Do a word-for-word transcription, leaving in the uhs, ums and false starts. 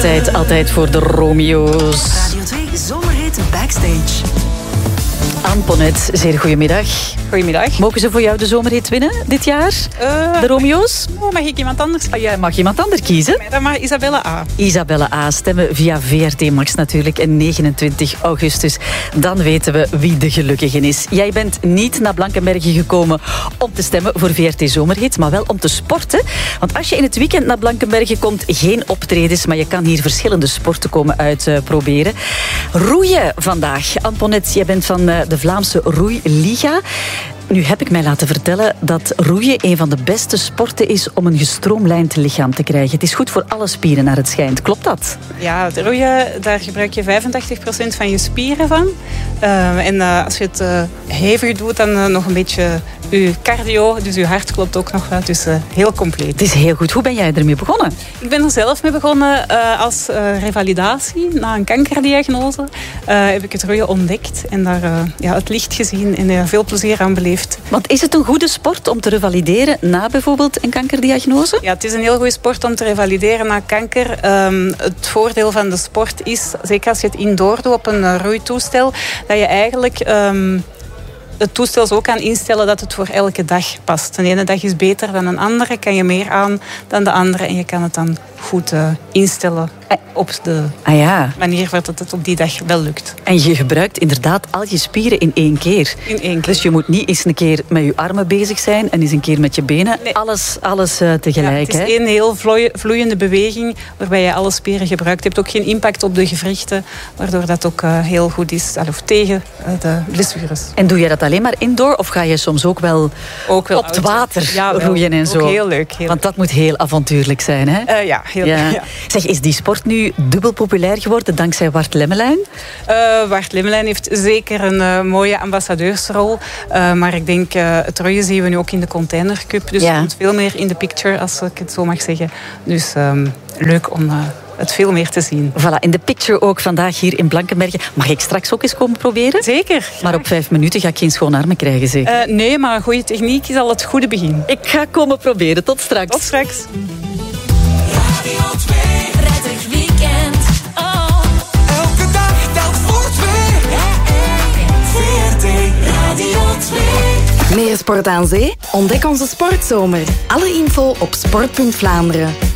Tijd altijd voor de Romeo's. Radio twee Zomerhit Backstage. Anne Ponnet, zeer goedemiddag. Goedemiddag. Mogen ze voor jou de Zomerhit winnen dit jaar? Uh, de Romeo's? Oh, mag ik iemand anders? Oh, jij mag iemand anders kiezen. Dan mag Isabelle A. Isabelle A. Stemmen via V R T Max natuurlijk. En negenentwintig augustus. Dan weten we wie de gelukkige is. Jij bent niet naar Blankenberge gekomen om te stemmen voor V R T Zomerhit, maar wel om te sporten. Want als je in het weekend naar Blankenberge komt, geen optredens, maar je kan hier verschillende sporten komen uitproberen. Roeien vandaag. Anne Ponnet, jij bent van de Vlaamse Roeiliga. Nu heb ik mij laten vertellen dat roeien een van de beste sporten is om een gestroomlijnd lichaam te krijgen. Het is goed voor alle spieren naar het schijnt. Klopt dat? Ja, het roeien, daar gebruik je vijfentachtig procent van je spieren van. Uh, en uh, als je het uh, hevig doet, dan uh, nog een beetje je cardio. Dus je hart klopt ook nog wat. Dus uh, heel compleet. Het is heel goed. Hoe ben jij ermee begonnen? Ik ben er zelf mee begonnen uh, als uh, revalidatie. Na een kankerdiagnose uh, heb ik het roeien ontdekt. En daar uh, ja, het licht gezien en uh, veel plezier aan beleefd. Want is het een goede sport om te revalideren na bijvoorbeeld een kankerdiagnose? Ja, het is een heel goede sport om te revalideren na kanker. Um, het voordeel van de sport is, zeker als je het indoor doet op een uh, roeitoestel, dat je eigenlijk Um, het toestel zo kan instellen dat het voor elke dag past. De ene dag is beter dan een andere, kan je meer aan dan de andere en je kan het dan goed uh, instellen op de ah, ja. manier waarop het op die dag wel lukt. En je gebruikt inderdaad al je spieren in één keer. In één keer. Dus je moet niet eens een keer met je armen bezig zijn en eens een keer met je benen. Nee. Alles, alles uh, tegelijk. Ja, het is één heel vloeiende beweging waarbij je alle spieren gebruikt. Je hebt ook geen impact op de gewrichten, waardoor dat ook uh, heel goed is, of tegen uh, de blessures. En doe je dat alleen maar indoor of ga je soms ook wel, ook wel op het water ja, roeien en zo? Ook heel leuk. Heel Want dat moet heel avontuurlijk zijn, hè? Uh, ja, heel ja. leuk. Ja. Zeg, is die sport nu dubbel populair geworden dankzij Wart Lemmelijn? Uh, Wart Lemmelijn heeft zeker een uh, mooie ambassadeursrol. Uh, maar ik denk, uh, het roeien zien we nu ook in de Container Cup. Dus ja. Het komt veel meer in de picture, als ik het zo mag zeggen. Dus um, leuk om Uh, het veel meer te zien. Voilà, in de picture ook vandaag hier in Blankenberge. Mag ik straks ook eens komen proberen? Zeker. Maar op vijf minuten ga ik geen schone armen krijgen, zeker? Uh, nee, maar een goede techniek is al het goede begin. Ik ga komen proberen. Tot straks. Tot straks. Radio twee, prettig weekend. Oh. Elke dag telt voor twee. V R T Radio twee. Meer sport aan zee? Ontdek onze sportzomer. Alle info op sport punt Vlaanderen.